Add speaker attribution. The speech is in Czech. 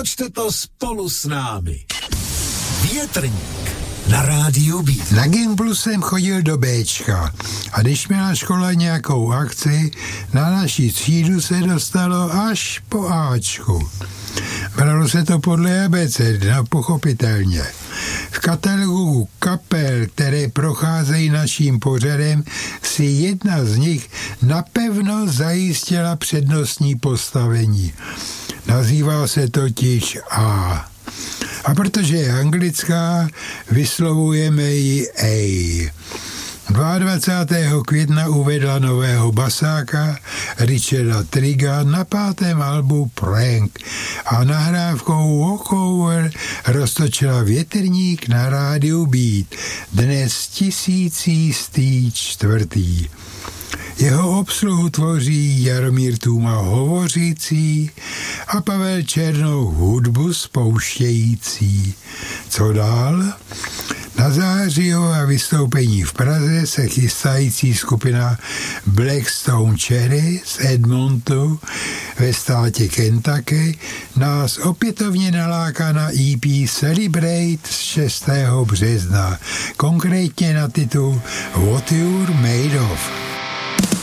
Speaker 1: Natočte to spolu s námi. Větrník na rádiu Beat.
Speaker 2: Na Gimplu jsem chodil do Bčka a když měla škola nějakou akci, na naší třídu se dostalo až po Ačku. Bralo se to podle abecedy, no pochopitelně. V katalogu kapel, které procházejí naším pořadem, si jedna z nich napevno zajistila přednostní postavení. Nazývá se totiž A. A protože je anglická, vyslovujeme ji A. 22. května uvedla nového basáka Richarda Trigga na 5. albu Prank a nahrávkou Walkover roztočila Větrník na rádiu Beat, dnes 1004. Jeho obsluhu tvoří Jaromír Tůma hovořící a Pavel Černou hudbu spouštějící. Co dál? Na zářijové vystoupení v Praze se chystající skupina Blackstone Cherry z Edmontu ve státě Kentucky nás opětovně naláká na EP Celebrate z 6. března, konkrétně na titul What You're Made Of.